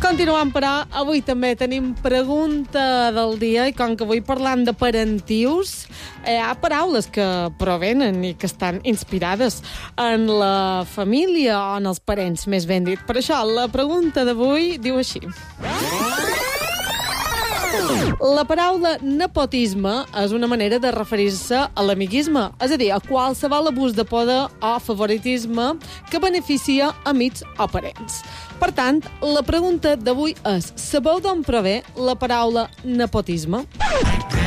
Continuant, però, avui també tenim pregunta del dia i com que avui parlant de parentius, hi ha paraules que provenen i que estan inspirades en la família o en els parents, més ben dit. Per això, la pregunta d'avui diu així. La paraula nepotisme és una manera de referir-se a l'amiguisme, és a dir, a qualsevol abús de poder o favoritisme que beneficia amics o parents. Per tant, la pregunta d'avui és: sabeu d'on prové la paraula nepotisme?